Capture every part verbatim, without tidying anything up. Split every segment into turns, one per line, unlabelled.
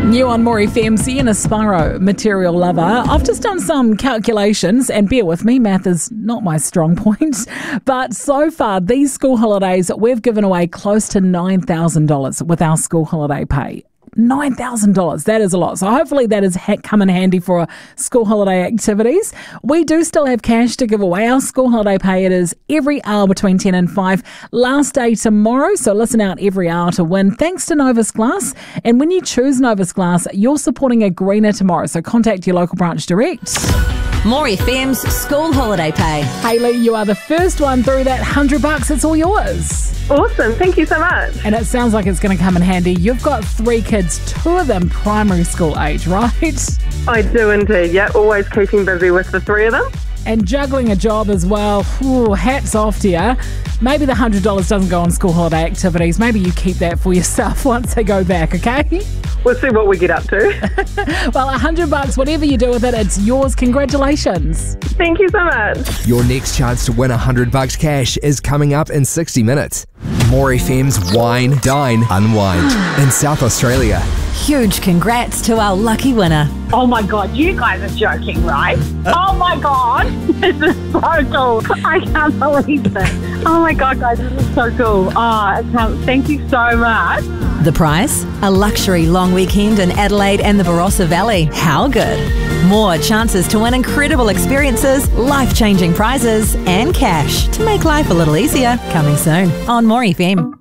New on More F M, Sienna Sparrow, Material Lover. I've just done some calculations, and bear with me, math is not my strong point. But so far, these school holidays, we've given away close to nine thousand dollars with our school holiday pay. nine thousand dollars, that is a lot. So hopefully that has ha- come in handy for school holiday activities. We do still have cash to give away. Our school holiday pay, it is every hour between ten and five. Last day tomorrow, so listen out every hour to win. Thanks to Novus Glass. And when you choose Novus Glass, you're supporting a greener tomorrow. So contact your local branch direct.
More F M's school holiday pay.
Hayley, you are the first one through that hundred bucks. It's all yours.
Awesome. Thank you so much.
And it sounds like it's going to come in handy. You've got three kids, two of them primary school age, right?
I do indeed. Yeah, always keeping busy with the three of them.
And juggling a job as well. Ooh, hats off to you. Maybe the one hundred dollars doesn't go on school holiday activities. Maybe you keep that for yourself once they go back, okay?
We'll see what we get up to.
Well, one hundred bucks, whatever you do with it, it's yours. Congratulations.
Thank you so much.
Your next chance to win one hundred bucks cash is coming up in sixty minutes. More F M's Wine, Dine, Unwind in South Australia.
Huge congrats to our lucky winner.
Oh my God, you guys are joking, right? Oh my God, this is so cool. I can't believe it. Oh my God, guys, this is so cool. Oh, I can't, thank you so much.
The prize? A luxury long weekend in Adelaide and the Barossa Valley. How good? More chances to win incredible experiences, life-changing prizes, and cash to make life a little easier. Coming soon on More F M.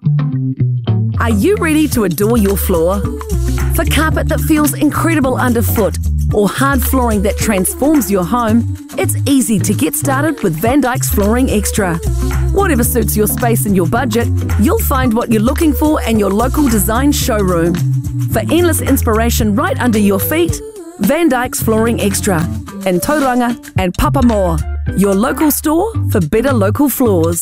Are you ready to adore your floor? For carpet that feels incredible underfoot or hard flooring that transforms your home, it's easy to get started with Van Dyke's Flooring Extra. Whatever suits your space and your budget, you'll find what you're looking for in your local design showroom. For endless inspiration right under your feet, Van Dyke's Flooring Extra in Tauranga and Papamoa, your local store for better local floors.